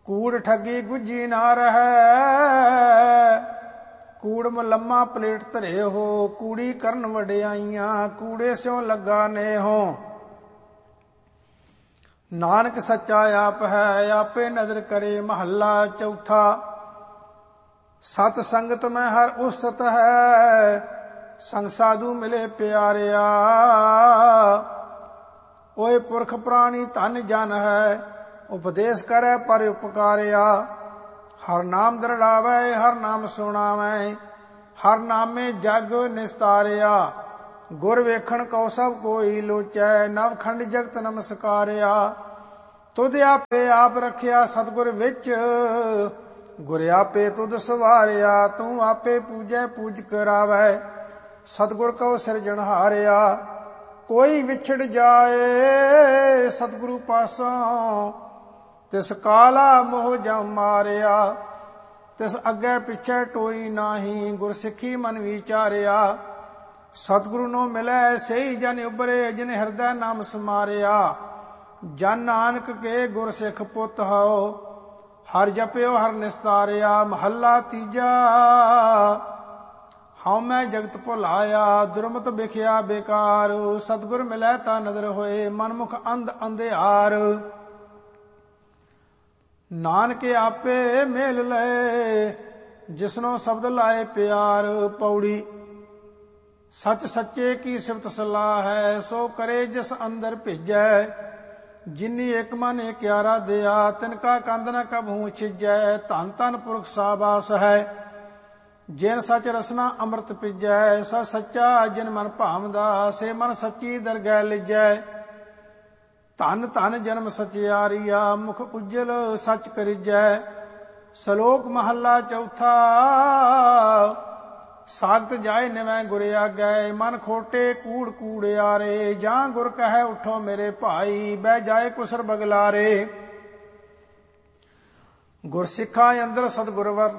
कूड़ ठगी गुज्जी ना रहै, कूड़ मलम्मा पलेट धरे हो, कूड़ी करन वडियाइयां, कूड़े स्यों लगा ने हो। नानक सच्चा आप है, आपे नदर करे। महला चौथा। सत संगत में हर उस्तत है, संग साधु मिले प्यारिया। ओए पुरख प्राणी धन जन है, उपदेश करे पर उपकारिया। हर नाम दृढ़ावै, हर नाम सुनावै, हर नामे जग निस्तारिया। गुर वेखण को सब कोई लोचै, नवखंड जगत नमस्कारिया। तुध आपे आप रखिया सतगुर विच, गुर आपे तुध सवारिया। तू आपे पूजै पूज करावै, सतगुर को सिरजनहारिया। कोई विछड़ जाए सतगुरु पासों, तिस काला मोह जम मारिया। तिस अग्गे पिछे टोई नाही, गुर सिखी मन विचारिया। सतगुरु नो मिलै सही जन उबरे, जिन हृदय नाम समारिया। जन नानक के गुर सिख पुत हो, हर जप्यो हर निस्तारिया। महला तीजा। हाउ मैं जगत भुलाया, दुरमत बिखिया बेकार। सतगुर मिलै ता नदर होए, मनमुख अंध अंधियार। नानक आपे मेल लए, जिसनो शब्द लाए प्यार। पौड़ी। सच सच्चे की सिफत सलाह है, सो करे जिस अंदर भेजै। जिन्नी एक मन क्यारा दिया, तिनका कंद न कभू छिजै। धन धन पुरख साबास है, जिन सच रसना अमृत पिजै। स सच्चा जिन मन भावदा, से मन सच्ची दरगह लिजै। धन धन जन्म सचियारिया, मुख उज्जल सच करिजै। सलोक महला चौथा। सागत जाए निवै गुर आगै, मन खोटे कूड़ कूड़ियारे। जां गुर कहे उठो मेरे भाई, बह जाए कुसर बगलारे। गुर सिखा अंदर सतगुर